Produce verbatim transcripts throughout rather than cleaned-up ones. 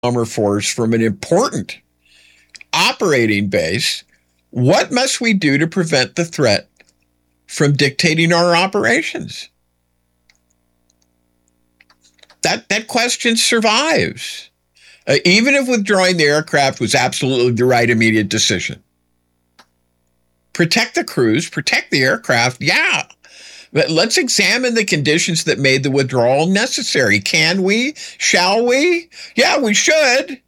bomber force from an important operating base, what must we do to prevent the threat from dictating our operations? That, that question survives. Uh, even if withdrawing the aircraft was absolutely the right immediate decision. Protect the crews, protect the aircraft, yeah. But let's examine the conditions that made the withdrawal necessary. Can we? Shall we? Yeah, we should.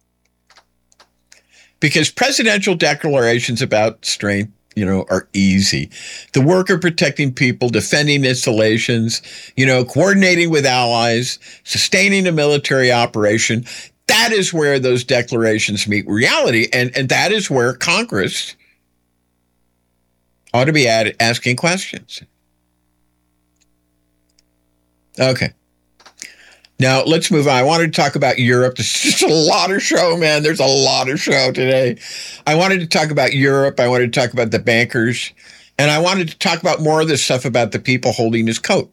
Because presidential declarations about strength, you know, are easy. The work of protecting people, defending installations, you know, coordinating with allies, sustaining a military operation, that is where those declarations meet reality. And, and that is where Congress ought to be at asking questions. Okay. Now, let's move on. I wanted to talk about Europe. There's just a lot of show, man. There's a lot of show today. I wanted to talk about Europe. I wanted to talk about the bankers. And I wanted to talk about more of this stuff about the people holding his coat.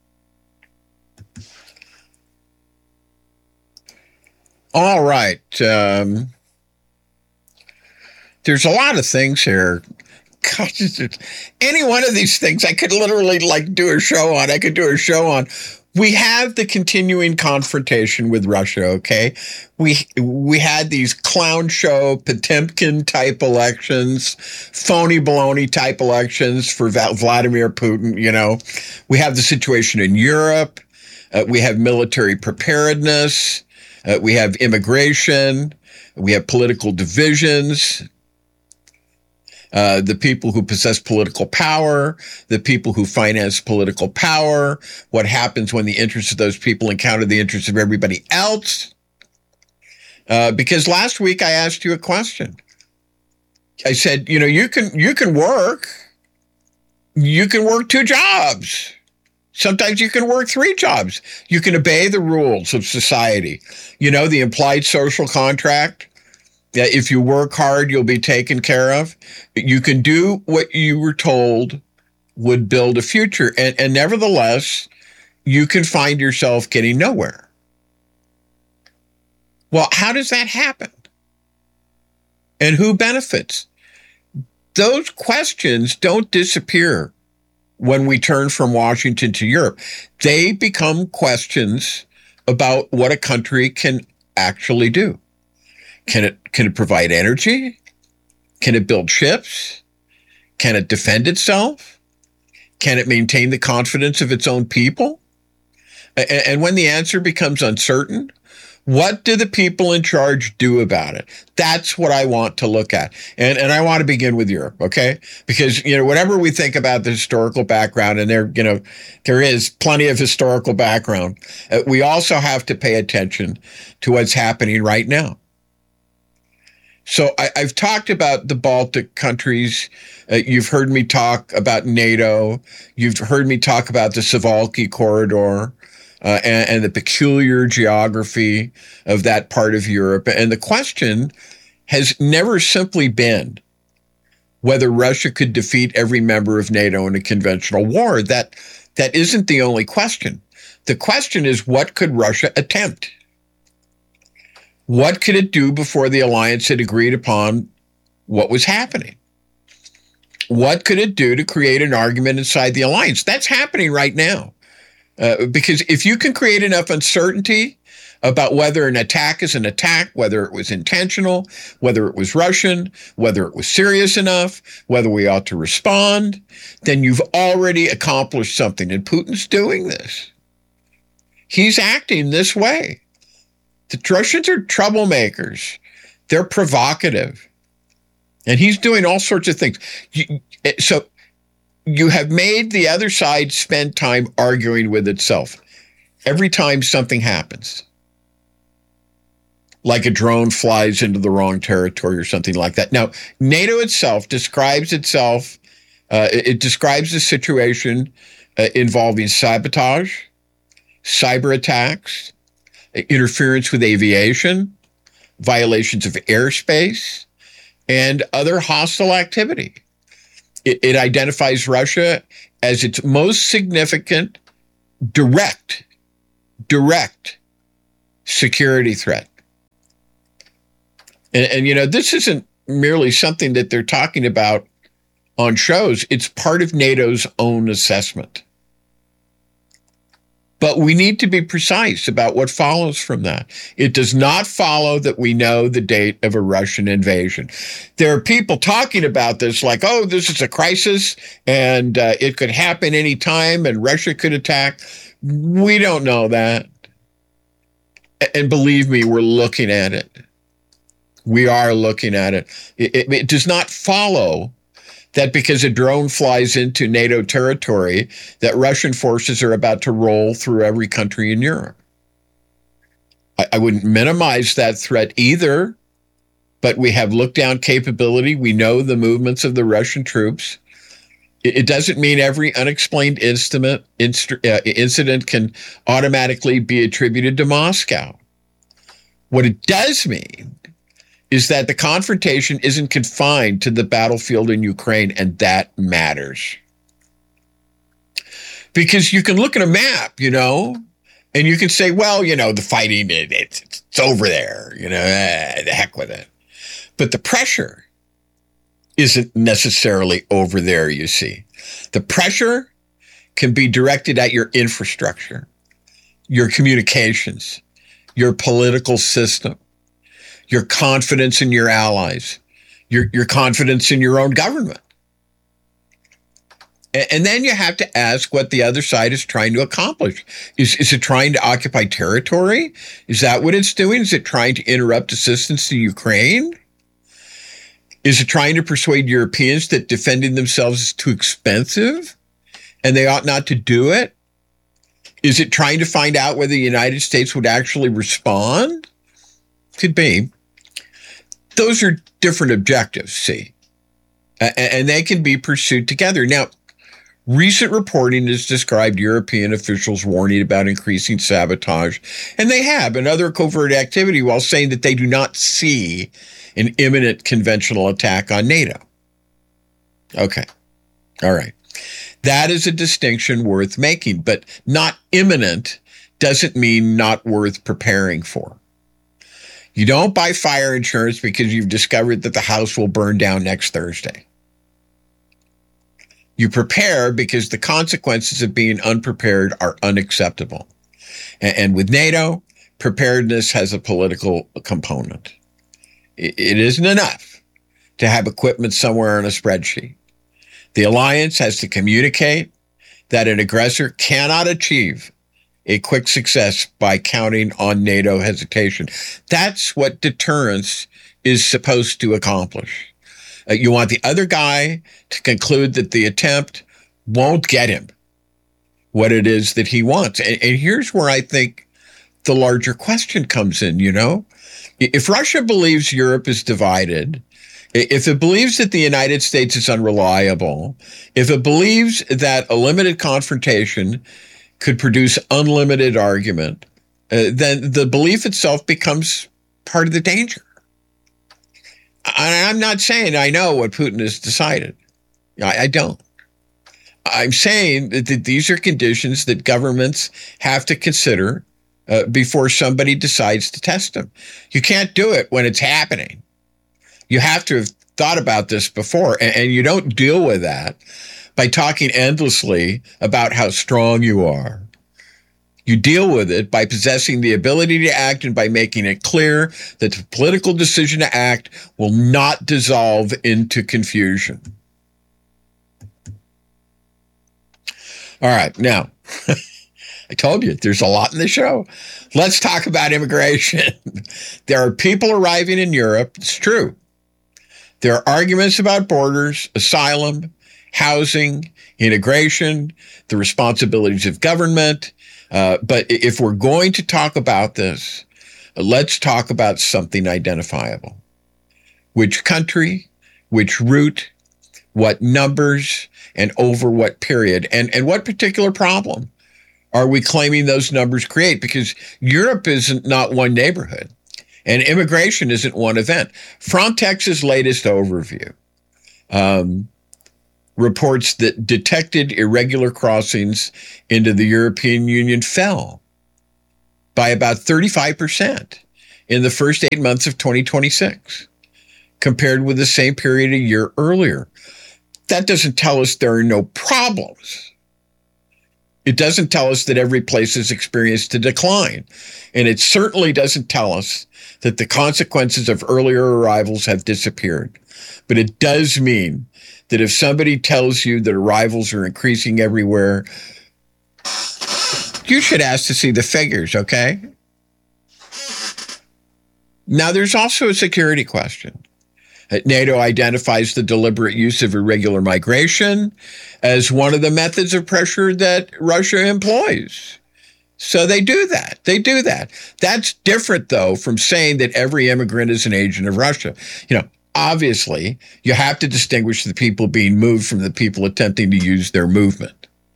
All right. Um, there's a lot of things here. Gosh, any one of these things I could literally like do a show on. I could do a show on. We have the continuing confrontation with Russia, okay? We we had these clown show, Potemkin type elections, phony baloney type elections for Vladimir Putin, you know. We have the situation in Europe. Uh, we have military preparedness. Uh, we have immigration. We have political divisions. Uh, the people who possess political power, the people who finance political power, what happens when the interests of those people encounter the interests of everybody else. Uh, because last week I asked you a question. I said, you know, you can you can work, you can work two jobs. Sometimes you can work three jobs. You can obey the rules of society. You know, the implied social contract. Yeah, if you work hard, you'll be taken care of. You can do what you were told would build a future. And, and nevertheless, you can find yourself getting nowhere. Well, how does that happen? And who benefits? Those questions don't disappear when we turn from Washington to Europe. They become questions about what a country can actually do. Can it can it provide energy? Can it build ships? Can it defend itself? Can it maintain the confidence of its own people? And, and when the answer becomes uncertain, what do the people in charge do about it? That's what I want to look at. And and I want to begin with Europe, okay? Because, you know, whatever we think about the historical background, and there, you know, there is plenty of historical background, uh, we also have to pay attention to what's happening right now. So I, I've talked about the Baltic countries. Uh, you've heard me talk about NATO. You've heard me talk about the Suwalki corridor uh, and, and the peculiar geography of that part of Europe. And the question has never simply been whether Russia could defeat every member of NATO in a conventional war. That that isn't the only question. The question is, what could Russia attempt? What could it do before the alliance had agreed upon what was happening? What could it do to create an argument inside the alliance? That's happening right now. Uh, because if you can create enough uncertainty about whether an attack is an attack, whether it was intentional, whether it was Russian, whether it was serious enough, whether we ought to respond, then you've already accomplished something. And Putin's doing this. He's acting this way. The Russians are troublemakers. They're provocative. And he's doing all sorts of things. You, so you have made the other side spend time arguing with itself every time something happens. Like a drone flies into the wrong territory or something like that. Now, NATO itself describes itself, uh, it, it describes the situation uh, involving sabotage, cyber attacks, interference with aviation, violations of airspace, and other hostile activity. It, it identifies Russia as its most significant direct, direct security threat. And, and, you know, this isn't merely something that they're talking about on shows. It's part of NATO's own assessment. But we need to be precise about what follows from that. It does not follow that we know the date of a Russian invasion. There are people talking about this like, oh, this is a crisis and uh, it could happen anytime and Russia could attack. We don't know that. And believe me, we're looking at it. We are looking at it. It, it, it does not follow that because a drone flies into NATO territory, that Russian forces are about to roll through every country in Europe. I, I wouldn't minimize that threat either, but we have look-down capability. We know the movements of the Russian troops. It, it doesn't mean every unexplained incident, inst- uh, incident can automatically be attributed to Moscow. What it does mean is that the confrontation isn't confined to the battlefield in Ukraine, and that matters. Because you can look at a map, you know, and you can say, well, you know, the fighting, it, it, it's over there, you know, eh, the heck with it. But the pressure isn't necessarily over there, you see. The pressure can be directed at your infrastructure, your communications, your political system, your confidence in your allies, your, your confidence in your own government. And, and then you have to ask what the other side is trying to accomplish. Is, is it trying to occupy territory? Is that what it's doing? Is it trying to interrupt assistance to Ukraine? Is it trying to persuade Europeans that defending themselves is too expensive and they ought not to do it? Is it trying to find out whether the United States would actually respond? Could be. Those are different objectives, see, and they can be pursued together. Now, recent reporting has described European officials warning about increasing sabotage, and they have, and other covert activity, while saying that they do not see an imminent conventional attack on NATO. Okay. All right. That is a distinction worth making, but not imminent doesn't mean not worth preparing for. You don't buy fire insurance because you've discovered that the house will burn down next Thursday. You prepare because the consequences of being unprepared are unacceptable. And with NATO, preparedness has a political component. It isn't enough to have equipment somewhere on a spreadsheet. The alliance has to communicate that an aggressor cannot achieve a quick success by counting on NATO hesitation. That's what deterrence is supposed to accomplish. Uh, you want the other guy to conclude that the attempt won't get him what it is that he wants. And, and here's where I think the larger question comes in, you know? If Russia believes Europe is divided, if it believes that the United States is unreliable, if it believes that a limited confrontation could produce unlimited argument, uh, then the belief itself becomes part of the danger. I, I'm not saying I know what Putin has decided. I, I don't. I'm saying that, that these are conditions that governments have to consider uh, before somebody decides to test them. You can't do it when it's happening. You have to have thought about this before, and, and you don't deal with that by talking endlessly about how strong you are. You deal with it by possessing the ability to act and by making it clear that the political decision to act will not dissolve into confusion. All right, now, I told you there's a lot in the show. Let's talk about immigration. There are people arriving in Europe. It's true. There are arguments about borders, asylum, housing, integration, the responsibilities of government. Uh, but if we're going to talk about this, let's talk about something identifiable. Which country, which route, what numbers, and over what period, and, and what particular problem are we claiming those numbers create? Because Europe isn't not one neighborhood, and immigration isn't one event. Frontex's latest overview um, reports that detected irregular crossings into the European Union fell by about thirty-five percent in the first eight months of twenty twenty-six, compared with the same period a year earlier. That doesn't tell us there are no problems. It doesn't tell us that every place has experienced a decline. And it certainly doesn't tell us that the consequences of earlier arrivals have disappeared. But it does mean that if somebody tells you that arrivals are increasing everywhere, you should ask to see the figures, okay? Now, there's also a security question. NATO identifies the deliberate use of irregular migration as one of the methods of pressure that Russia employs. So they do that. They do that. That's different, though, from saying that every immigrant is an agent of Russia. You know, obviously, you have to distinguish the people being moved from the people attempting to use their movement.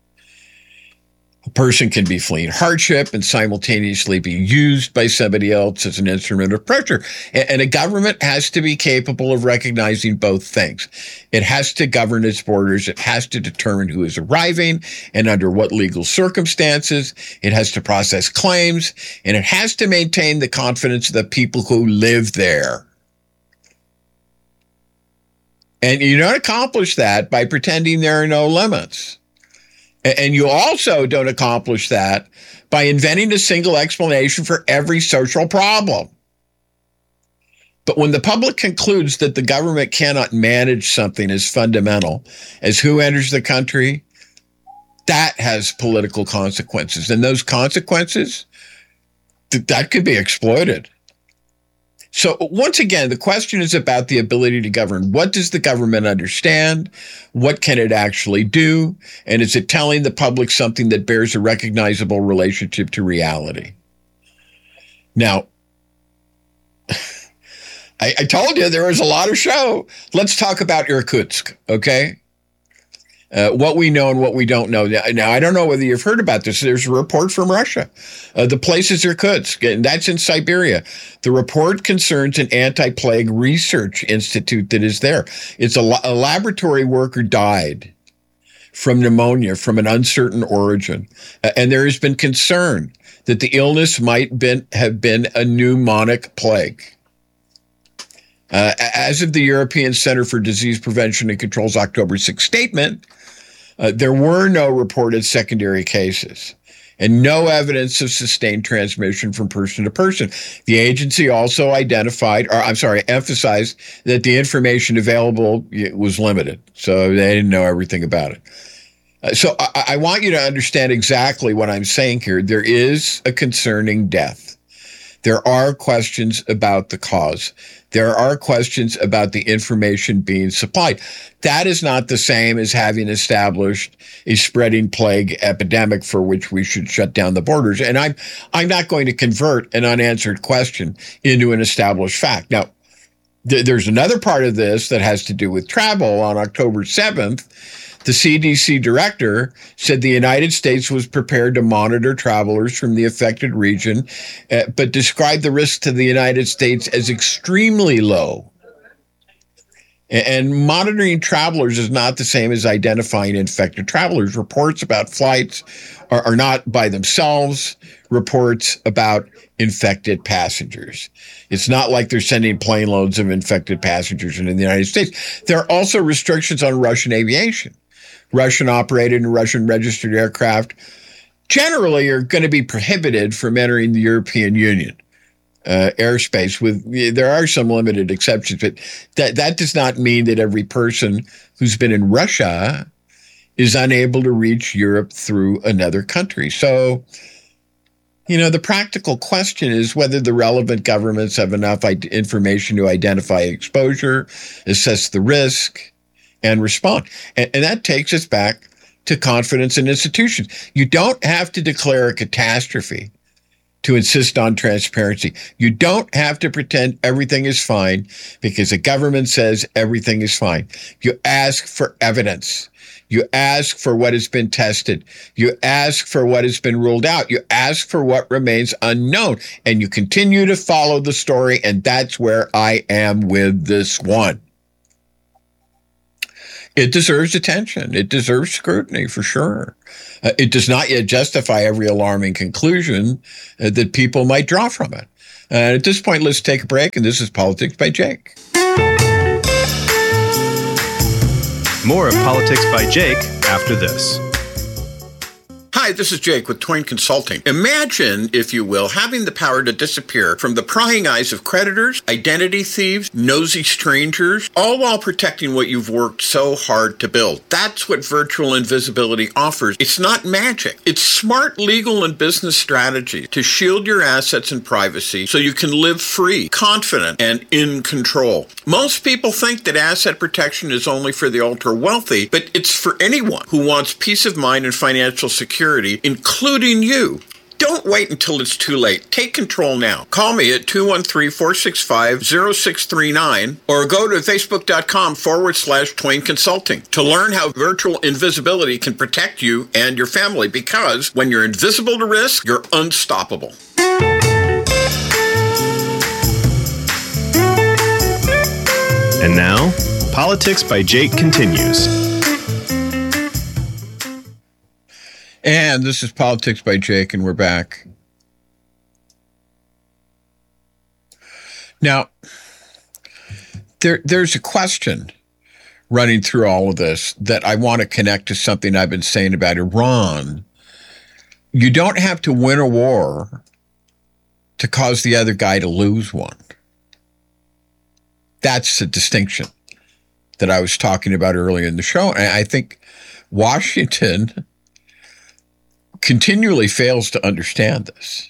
A person can be fleeing hardship and simultaneously be used by somebody else as an instrument of pressure. And a government has to be capable of recognizing both things. It has to govern its borders. It has to determine who is arriving and under what legal circumstances. It has to process claims, and it has to maintain the confidence of the people who live there. And you don't accomplish that by pretending there are no limits. And you also don't accomplish that by inventing a single explanation for every social problem. But when the public concludes that the government cannot manage something as fundamental as who enters the country, that has political consequences. And those consequences, th- that could be exploited. So once again, the question is about the ability to govern. What does the government understand? What can it actually do? And is it telling the public something that bears a recognizable relationship to reality? Now, I, I told you there was a lot of show. Let's talk about Irkutsk, okay? Uh, what we know and what we don't know. Now, I don't know whether you've heard about this. There's a report from Russia. Uh, the place is Irkutsk, and that's in Siberia. The report concerns an anti-plague research institute that is there. It's a, a laboratory worker died from pneumonia from an uncertain origin. Uh, and there has been concern that the illness might been, have been a pneumonic plague. Uh, as of the European Center for Disease Prevention and Control's October sixth statement, uh, there were no reported secondary cases and no evidence of sustained transmission from person to person. The agency also identified, or I'm sorry, emphasized that the information available was limited, so they didn't know everything about it. Uh, so I, I want you to understand exactly what I'm saying here. There is a concerning death. There are questions about the cause. There are questions about the information being supplied. That is not the same as having established a spreading plague epidemic for which we should shut down the borders. And I'm I'm not going to convert an unanswered question into an established fact. Now, th- there's another part of this that has to do with travel. On October seventh, the C D C director said the United States was prepared to monitor travelers from the affected region, uh, but described the risk to the United States as extremely low. And monitoring travelers is not the same as identifying infected travelers. Reports about flights are, are not by themselves reports about infected passengers. It's not like they're sending plane loads of infected passengers into the United States. There are also restrictions on Russian aviation. Russian operated and Russian registered aircraft generally are going to be prohibited from entering the European Union uh, airspace. With there are some limited exceptions, but that that does not mean that every person who's been in Russia is unable to reach Europe through another country. So, you know, the practical question is whether the relevant governments have enough information to identify exposure, assess the risk, and respond. And, and that takes us back to confidence in institutions. You don't have to declare a catastrophe to insist on transparency. You don't have to pretend everything is fine because the government says everything is fine. You ask for evidence. You ask for what has been tested. You ask for what has been ruled out. You ask for what remains unknown. And you continue to follow the story. And that's where I am with this one. It deserves attention. It deserves scrutiny for sure. Uh, it does not yet justify every alarming conclusion uh, that people might draw from it. And at this point, let's take a break. And this is Politics by Jake. More of Politics by Jake after this. Hi, this is Jake with Twain Consulting. Imagine, if you will, having the power to disappear from the prying eyes of creditors, identity thieves, nosy strangers, all while protecting what you've worked so hard to build. That's what virtual invisibility offers. It's not magic. It's smart legal and business strategy to shield your assets and privacy so you can live free, confident, and in control. Most people think that asset protection is only for the ultra-wealthy, but it's for anyone who wants peace of mind and financial security, including you. Don't wait until it's too late. Take control now. Call me at two one three, four six five, zero six three nine or go to facebook.com forward slash Twain Consulting to learn how virtual invisibility can protect you and your family, because when you're invisible to risk, you're unstoppable. And now, Politics by Jake continues. And this is Politics by Jake, and we're back. Now, there, there's a question running through all of this that I want to connect to something I've been saying about Iran. You don't have to win a war to cause the other guy to lose one. That's the distinction that I was talking about earlier in the show. And I think Washington continually fails to understand this.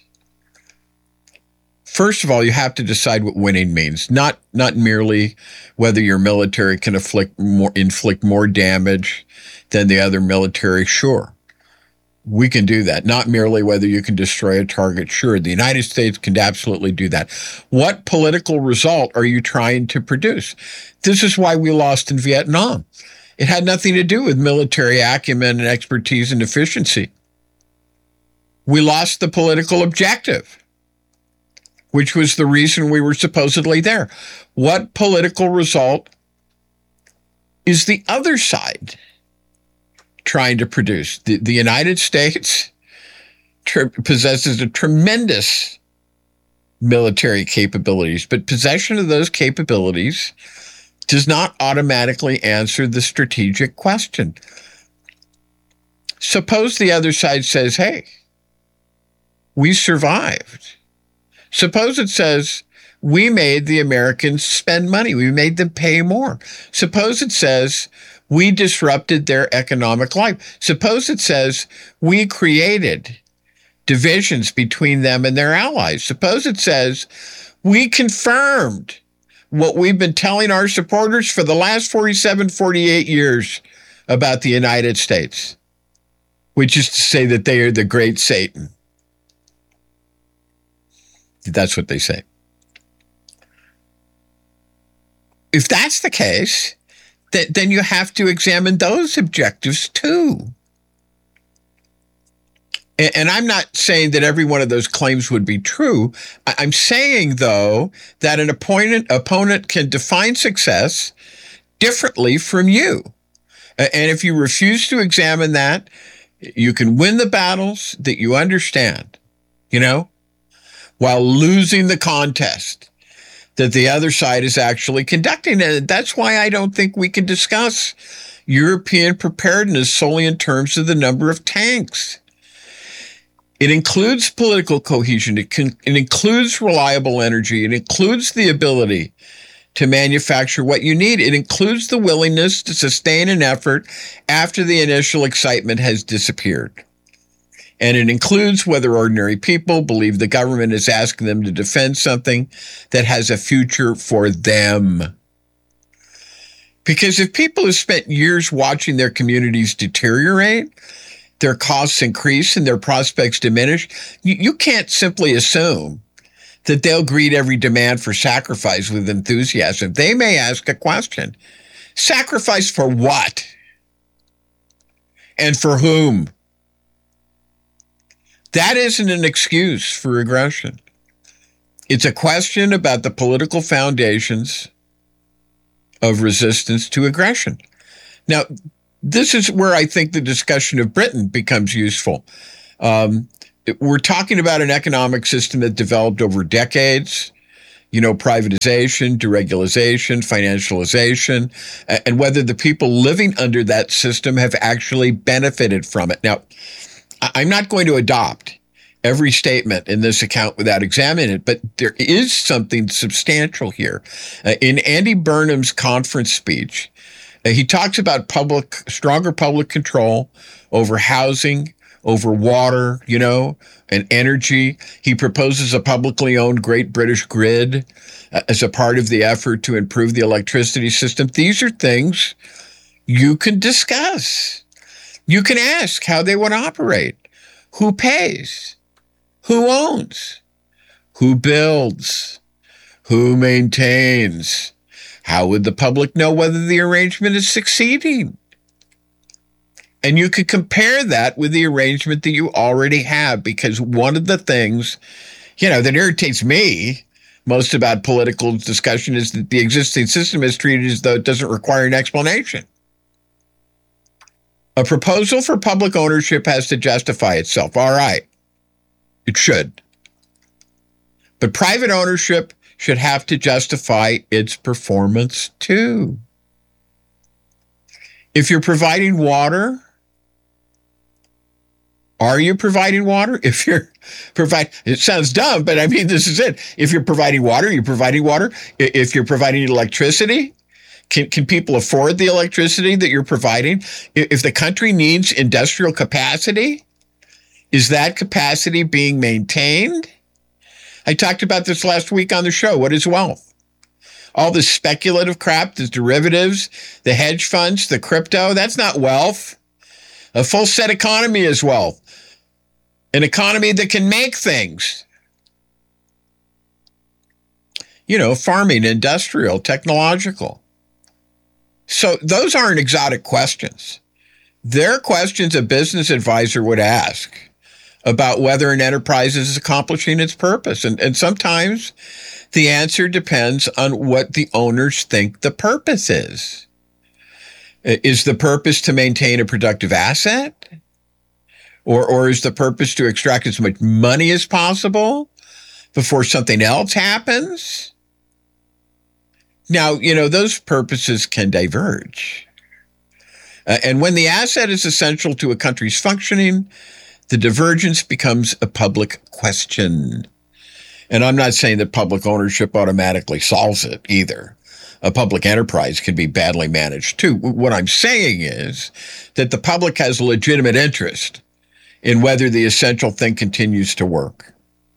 First of all, you have to decide what winning means, not not merely whether your military can inflict more, inflict more damage than the other military. Sure, we can do that. Not merely whether you can destroy a target. Sure, the United States can absolutely do that. What political result are you trying to produce? This is why we lost in Vietnam. It had nothing to do with military acumen and expertise and efficiency. We lost the political objective, which was the reason we were supposedly there. What political result is the other side trying to produce? The, the United States tr- possesses a tremendous military capabilities, but possession of those capabilities does not automatically answer the strategic question. Suppose the other side says, hey, we survived. Suppose it says, we made the Americans spend money. We made them pay more. Suppose it says, we disrupted their economic life. Suppose it says, we created divisions between them and their allies. Suppose it says, we confirmed what we've been telling our supporters for the last forty-seven, forty-eight years about the United States, which is to say that they are the great Satan. That's what they say. If that's the case, th- then you have to examine those objectives too. And, and I'm not saying that every one of those claims would be true. I- I'm saying, though, that an opponent, opponent can define success differently from you. And if you refuse to examine that, you can win the battles that you understand, you know, while losing the contest that the other side is actually conducting. And that's why I don't think we can discuss European preparedness solely in terms of the number of tanks. It includes political cohesion. It, can, it includes reliable energy. It includes the ability to manufacture what you need. It includes the willingness to sustain an effort after the initial excitement has disappeared. And it includes whether ordinary people believe the government is asking them to defend something that has a future for them. Because if people have spent years watching their communities deteriorate, their costs increase, and their prospects diminish, you, you can't simply assume that they'll greet every demand for sacrifice with enthusiasm. They may ask a question. Sacrifice for what? And for whom? That isn't an excuse for aggression. It's a question about the political foundations of resistance to aggression. Now, this is where I think the discussion of Britain becomes useful. Um, we're talking about an economic system that developed over decades, you know, privatization, deregulation, financialization, and whether the people living under that system have actually benefited from it. Now, I'm not going to adopt every statement in this account without examining it, but there is something substantial here. Uh, in Andy Burnham's conference speech, uh, he talks about public, stronger public control over housing, over water, you know, and energy. He proposes a publicly owned Great British Grid uh, as a part of the effort to improve the electricity system. These are things you can discuss. You can ask how they would operate, who pays, who owns, who builds, who maintains. How would the public know whether the arrangement is succeeding? And you could compare that with the arrangement that you already have, because one of the things, you know, that irritates me most about political discussion is that the existing system is treated as though it doesn't require an explanation. A proposal for public ownership has to justify itself. All right, it should. But private ownership should have to justify its performance too. If you're providing water, are you providing water? If you're provide, it sounds dumb, but I mean, this is it. If you're providing water, you're providing water. If you're providing electricity, can, can people afford the electricity that you're providing? If the country needs industrial capacity, is that capacity being maintained? I talked about this last week on the show. What is wealth? All this speculative crap, the derivatives, the hedge funds, the crypto, that's not wealth. A full set economy is wealth. An economy that can make things. You know, farming, industrial, technological. So those aren't exotic questions. They're questions a business advisor would ask about whether an enterprise is accomplishing its purpose. And, and sometimes the answer depends on what the owners think the purpose is. Is the purpose to maintain a productive asset? Or, or is the purpose to extract as much money as possible before something else happens? Now, you know, those purposes can diverge. Uh, and when the asset is essential to a country's functioning, the divergence becomes a public question. And I'm not saying that public ownership automatically solves it either. A public enterprise can be badly managed too. What I'm saying is that the public has a legitimate interest in whether the essential thing continues to work.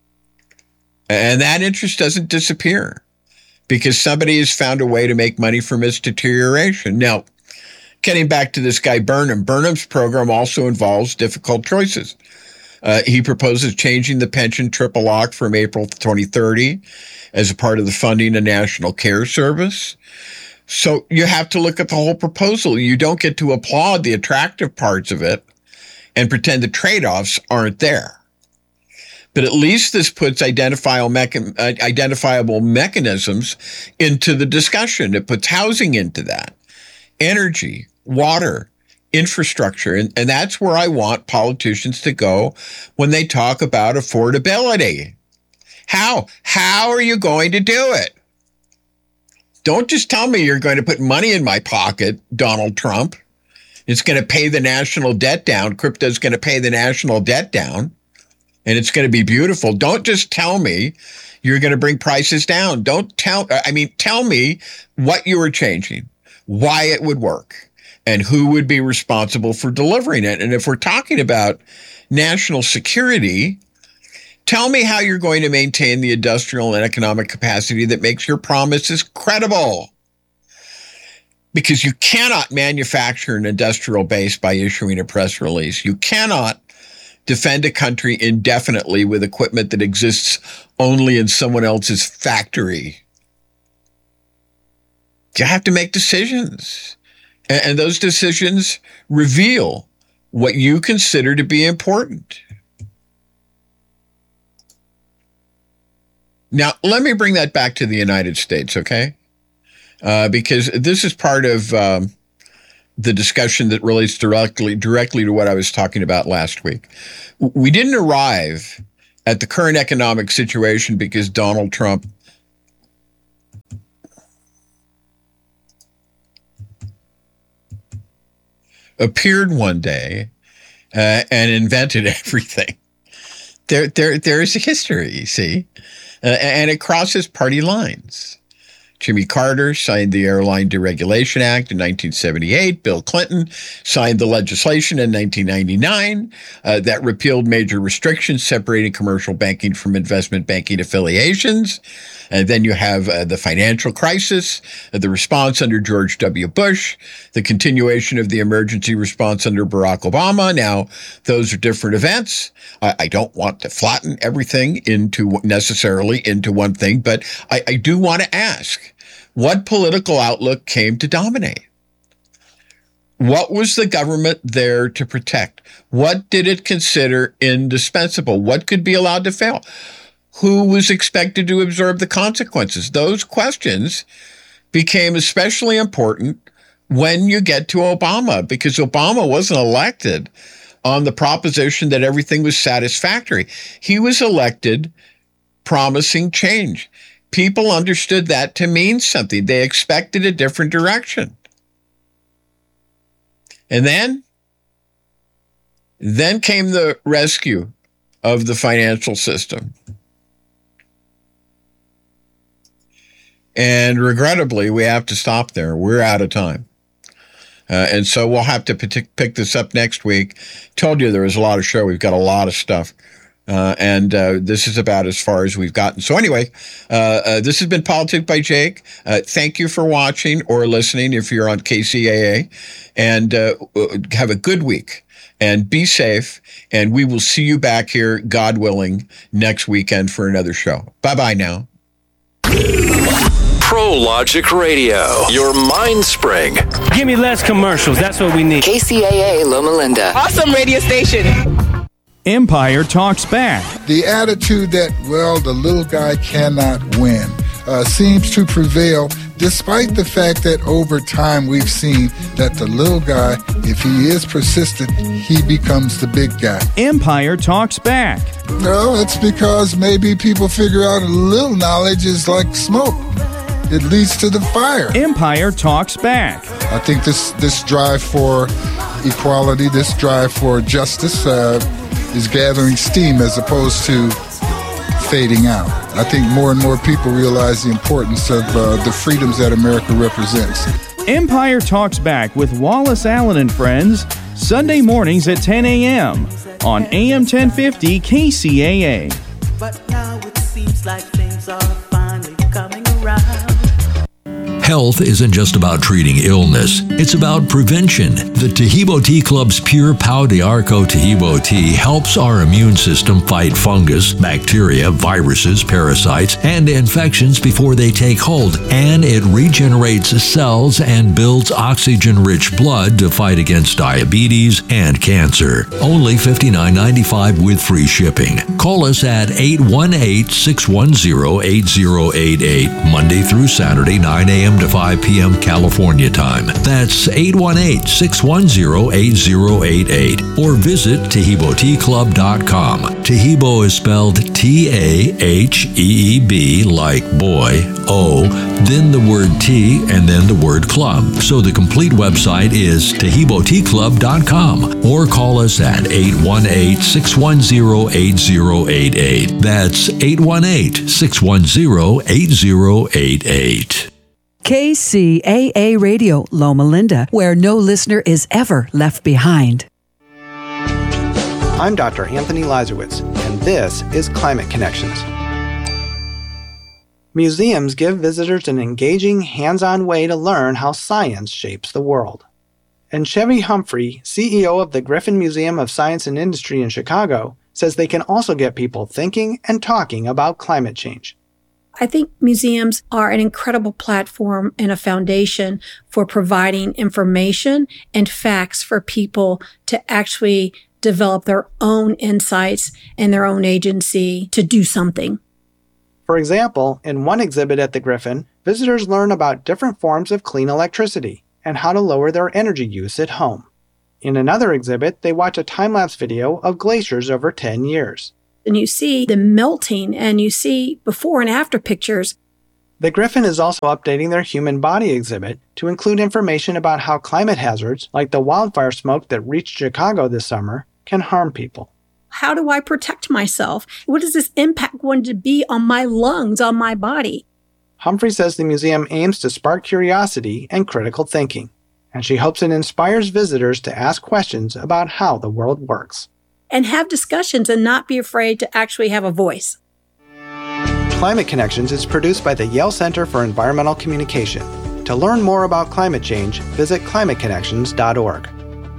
And that interest doesn't disappear because somebody has found a way to make money from its deterioration. Now, getting back to this guy Burnham, Burnham's program also involves difficult choices. Uh, he proposes changing the pension triple lock from April twenty thirty as a part of the funding of National Care Service. So you have to look at the whole proposal. You don't get to applaud the attractive parts of it and pretend the trade-offs aren't there. But at least this puts identifiable, mecha- uh, identifiable mechanisms into the discussion. It puts housing into that, energy, water, infrastructure. And, and that's where I want politicians to go when they talk about affordability. How? How are you going to do it? Don't just tell me you're going to put money in my pocket, Donald Trump. It's going to pay the national debt down. Crypto's going to pay the national debt down. And it's going to be beautiful. Don't just tell me you're going to bring prices down. Don't tell, I mean, tell me what you are changing, why it would work, and who would be responsible for delivering it. And if we're talking about national security, tell me how you're going to maintain the industrial and economic capacity that makes your promises credible. Because you cannot manufacture an industrial base by issuing a press release. You cannot defend a country indefinitely with equipment that exists only in someone else's factory. You have to make decisions. And those decisions reveal what you consider to be important. Now, let me bring that back to the United States, okay? Uh, because this is part of um, the discussion that relates directly directly to what I was talking about last week. We didn't arrive at the current economic situation because Donald Trump appeared one day uh, and invented everything. There, there, there is a history, you see, uh, and it crosses party lines. Jimmy Carter signed the Airline Deregulation Act in nineteen seventy-eight. Bill Clinton signed the legislation in nineteen ninety-nine uh, that repealed major restrictions separating commercial banking from investment banking affiliations. And then you have uh, the financial crisis, uh, the response under George W. Bush, the continuation of the emergency response under Barack Obama. Now, those are different events. I, I don't want to flatten everything into necessarily into one thing, but I, I do want to ask, what political outlook came to dominate? What was the government there to protect? What did it consider indispensable? What could be allowed to fail? Who was expected to absorb the consequences? Those questions became especially important when you get to Obama, because Obama wasn't elected on the proposition that everything was satisfactory. He was elected promising change. People understood that to mean something. They expected a different direction. And then, then came the rescue of the financial system. And regrettably, we have to stop there. We're out of time. Uh, and so we'll have to pick, pick this up next week. Told you there was a lot of show. We've got a lot of stuff. Uh, and uh, this is about as far as we've gotten. So anyway, uh, uh, this has been Politics by Jake. Uh, thank you for watching or listening if you're on K C A A. And uh, have a good week. And be safe. And we will see you back here, God willing, next weekend for another show. Bye-bye now. ProLogic Radio, your mind spring. Give me less commercials. That's what we need. K C A A Loma Linda. Awesome radio station. Empire Talks Back. The attitude that, well, the little guy cannot win uh, seems to prevail, despite the fact that over time we've seen that the little guy, if he is persistent, he becomes the big guy. Empire Talks Back. No, it's because maybe people figure out a little knowledge is like smoke. It leads to the fire. Empire Talks Back. I think this, this drive for equality, this drive for justice uh, is gathering steam as opposed to fading out. I think more and more people realize the importance of uh, the freedoms that America represents. Empire Talks Back with Wallace Allen and Friends, Sunday mornings at ten a.m. on A M ten fifty K C A A. But now it seems like things are finally coming around. Health isn't just about treating illness, it's about prevention. The Tahibo Tea Club's Pure Pau de Arco Tahibo tea helps our immune system fight fungus, bacteria, viruses, parasites, and infections before they take hold, and it regenerates cells and builds oxygen-rich blood to fight against diabetes and cancer. Only fifty-nine ninety-five with free shipping. Call us at eight one eight, six one zero, eight zero eight eight, Monday through Saturday, nine a.m. to five p.m. California time. That's eight one eight, six one zero, eight zero eight eight. Or visit Tahibo Tea Club dot com. Tahibo is spelled T A H E E B like boy, O, then the word tea, and then the word club. So the complete website is Tahibo Tea Club dot com. Or call us at eight one eight, six one zero, eight zero eight eight. That's eight one eight, six one zero, eight zero eight eight. K C A A Radio, Loma Linda, where no listener is ever left behind. I'm Doctor Anthony Lazarowitz, and this is Climate Connections. Museums give visitors an engaging, hands-on way to learn how science shapes the world. And Chevy Humphrey, C E O of the Griffin Museum of Science and Industry in Chicago, says they can also get people thinking and talking about climate change. I think museums are an incredible platform and a foundation for providing information and facts for people to actually develop their own insights and their own agency to do something. For example, in one exhibit at the Griffin, visitors learn about different forms of clean electricity. and how to lower their energy use at home. In another exhibit, they watch a time-lapse video of glaciers over ten years. And you see the melting, and you see before and after pictures. The Griffin is also updating their human body exhibit to include information about how climate hazards, like the wildfire smoke that reached Chicago this summer, can harm people. How do I protect myself? What is this impact going to be on my lungs, on my body? Humphrey says the museum aims to spark curiosity and critical thinking, and she hopes it inspires visitors to ask questions about how the world works. And have discussions and not be afraid to actually have a voice. Climate Connections is produced by the Yale Center for Environmental Communication. To learn more about climate change, visit climate connections dot org.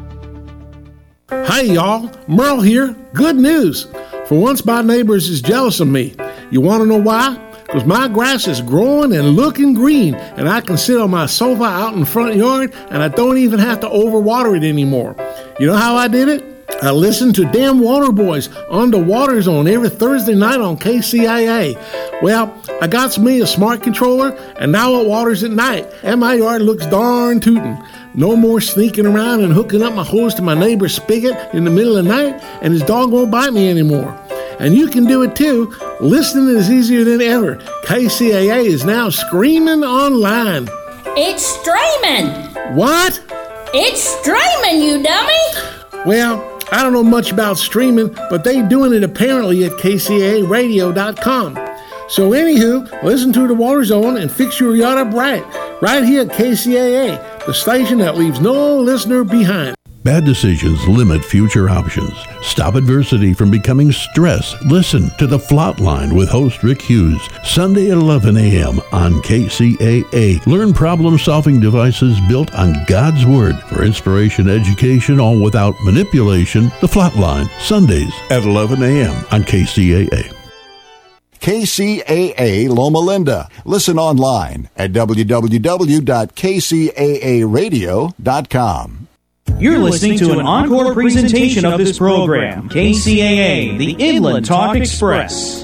Hey y'all, Merle here. Good news. For once my neighbors is jealous of me. You want to know why? Because my grass is growing and looking green, and I can sit on my sofa out in the front yard, and I don't even have to overwater it anymore. You know how I did it? I listened to Damn Water Boys on the Water Zone every Thursday night on K C A A. Well, I got me a smart controller, and now it waters at night, and my yard looks darn tootin'. No more sneaking around and hooking up my hose to my neighbor's spigot in the middle of the night, and his dog won't bite me anymore. And you can do it too. Listening is easier than ever. K C A A is now screaming online. It's streaming! What? It's streaming, you dummy! Well, I don't know much about streaming, but they doing it apparently at K C A A radio dot com. So anywho, listen to the Water Zone and fix your yacht up right. Right here at K C A A, the station that leaves no listener behind. Bad decisions limit future options. Stop adversity from becoming stress. Listen to The Flatline with host Rick Hughes, Sunday at eleven a.m. on K C A A. Learn problem-solving devices built on God's Word for inspiration, education, all without manipulation. The Flatline, Sundays at eleven a.m. on K C A A. K C A A Loma Linda. Listen online at w w w dot k c a a radio dot com. You're listening to an encore presentation of this program, K C A A, the Inland Talk Express.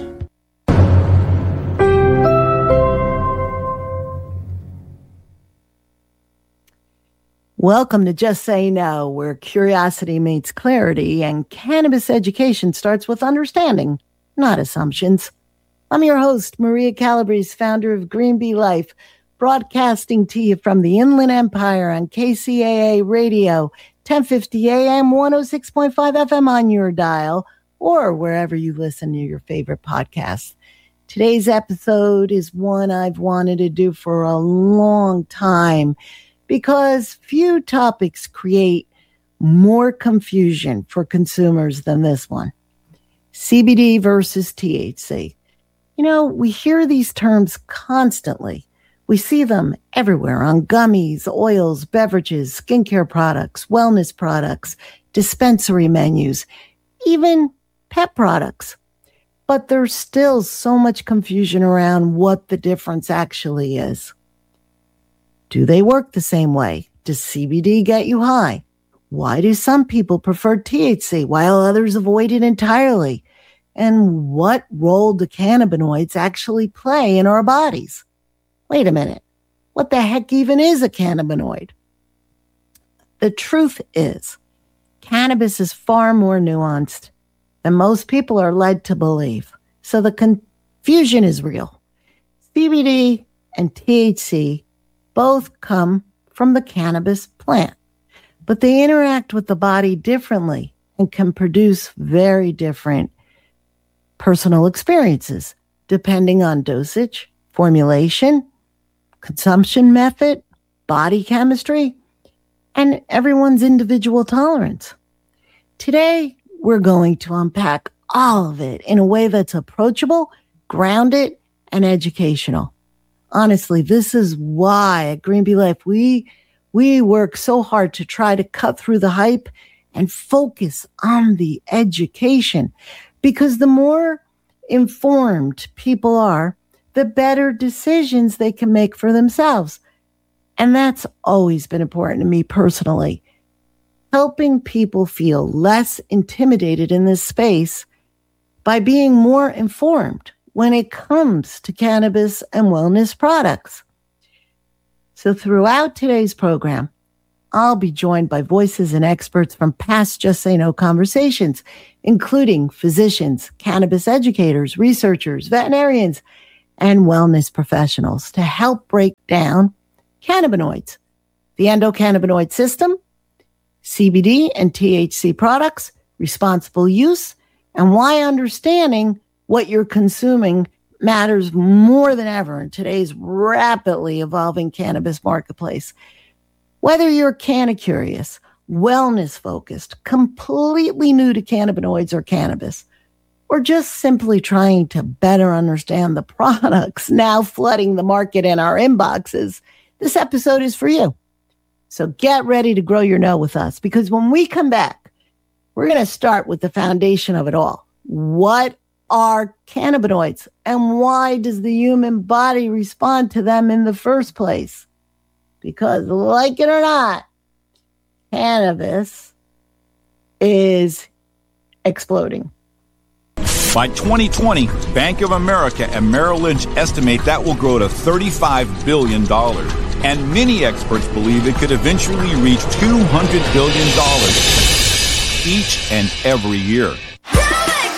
Welcome to Just Say No, where curiosity meets clarity and cannabis education starts with understanding, not assumptions. I'm your host, Maria Calabrese, founder of Green Bee Life, broadcasting to you from the Inland Empire on K C A A Radio, ten fifty A M, one oh six point five F M on your dial, or wherever you listen to your favorite podcasts. Today's episode is one I've wanted to do for a long time because few topics create more confusion for consumers than this one. C B D versus T H C. You know, we hear these terms constantly. We see them everywhere on gummies, oils, beverages, skincare products, wellness products, dispensary menus, even pet products. But there's still so much confusion around what the difference actually is. Do they work the same way? Does C B D get you high? Why do some people prefer T H C while others avoid it entirely? And what role do cannabinoids actually play in our bodies? Wait a minute. What the heck even is a cannabinoid? The truth is, cannabis is far more nuanced than most people are led to believe. So the confusion is real. C B D and T H C both come from the cannabis plant, but they interact with the body differently and can produce very different personal experiences depending on dosage, formulation, consumption method, body chemistry, and everyone's individual tolerance. Today, we're going to unpack all of it in a way that's approachable, grounded, and educational. Honestly, this is why at Green Bee Life, we, we work so hard to try to cut through the hype and focus on the education. Because the more informed people are, the better decisions they can make for themselves. And that's always been important to me personally. Helping people feel less intimidated in this space by being more informed when it comes to cannabis and wellness products. So throughout today's program, I'll be joined by voices and experts from past Just Say No conversations, including physicians, cannabis educators, researchers, veterinarians, and wellness professionals to help break down cannabinoids, the endocannabinoid system, C B D and T H C products, responsible use, and why understanding what you're consuming matters more than ever in today's rapidly evolving cannabis marketplace. Whether you're canna curious, wellness focused, completely new to cannabinoids or cannabis, or just simply trying to better understand the products now flooding the market in our inboxes, this episode is for you. So get ready to grow your know with us, because when we come back, we're going to start with the foundation of it all. What are cannabinoids, and why does the human body respond to them in the first place? Because, like it or not, cannabis is exploding. By twenty twenty, Bank of America and Merrill Lynch estimate that will grow to thirty-five billion dollars. And many experts believe it could eventually reach two hundred billion dollars each and every year.